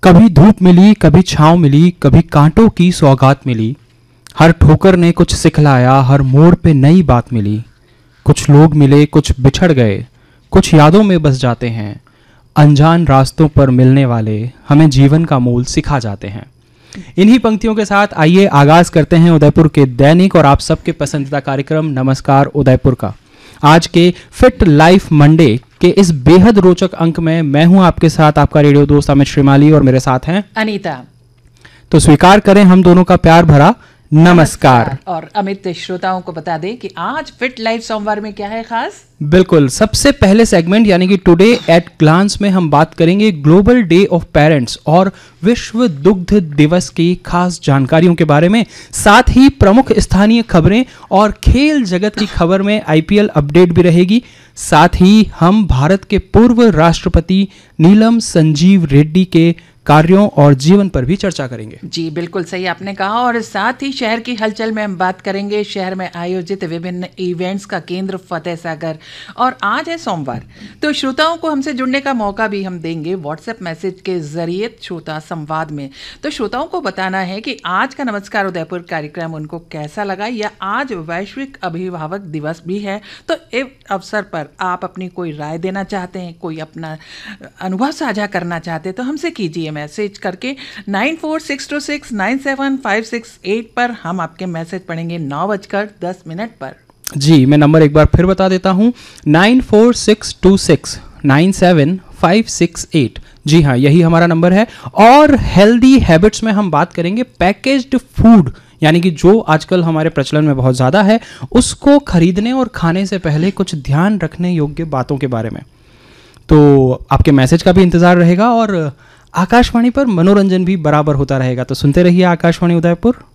कभी धूप मिली, कभी छाँव मिली, कभी कांटों की सौगात मिली। हर ठोकर ने कुछ सिखलाया, हर मोड़ पे नई बात मिली। कुछ लोग मिले, कुछ बिछड़ गए, कुछ यादों में बस जाते हैं। अनजान रास्तों पर मिलने वाले हमें जीवन का मूल सिखा जाते हैं। इन्हीं पंक्तियों के साथ आइए आगाज करते हैं उदयपुर के दैनिक और आप सबके पसंदीदा कार्यक्रम नमस्कार उदयपुर का। आज के फिट लाइफ मंडे के इस बेहद रोचक अंक में मैं हूं आपके साथ आपका रेडियो दोस्त अमित श्रीमाली और मेरे साथ हैं अनीता। तो स्वीकार करें हम दोनों का प्यार भरा नमस्कार। और अमित, श्रोताओं को बता दें कि आज फिट लाइफ सोमवार में क्या है खास। बिल्कुल, सबसे पहले सेगमेंट यानी कि टुडे एट ग्लांस में हम बात करेंगे ग्लोबल डे ऑफ पेरेंट्स और विश्व दुग्ध दिवस की खास जानकारियों के बारे में। साथ ही प्रमुख स्थानीय खबरें और खेल जगत की खबर में आईपीएल अपडेट भी रहेगी। साथ ही हम भारत के पूर्व राष्ट्रपति नीलम संजीव रेड्डी के कार्यों और जीवन पर भी चर्चा करेंगे। जी बिल्कुल सही आपने कहा। और साथ ही शहर की हलचल में हम बात करेंगे शहर में आयोजित विभिन्न इवेंट्स का केंद्र फतेह सागर। और आज है सोमवार, तो श्रोताओं को हमसे जुड़ने का मौका भी हम देंगे व्हाट्सएप मैसेज के जरिए श्रोता संवाद में। तो श्रोताओं को बताना है कि आज का नमस्कार उदयपुर कार्यक्रम उनको कैसा लगा, या आज वैश्विक अभिभावक दिवस भी है, तो इस अवसर पर आप अपनी कोई राय देना चाहते हैं, कोई अपना अनुभव साझा करना चाहते हैं, तो हमसे कीजिए मैसेज करके 9462697568 पर। हम आपके मैसेज पढ़ेंगे 9:10 पर। जी, मैं नंबर एक बार फिर बता देता हूं 9462697568। जी हाँ, यही हमारा नंबर है। और हेल्दी हैबिट्स में हम बात करेंगे पैकेज्ड फूड, यानी कि जो आजकल हमारे प्रचलन में बहुत ज़्यादा है, उसको खरीदने और खाने से पहले कुछ ध्यान रखने योग्य बातों के बारे में। तो आपके मैसेज का भी इंतज़ार रहेगा और आकाशवाणी पर मनोरंजन भी बराबर होता रहेगा। तो सुनते रहिए आकाशवाणी उदयपुर।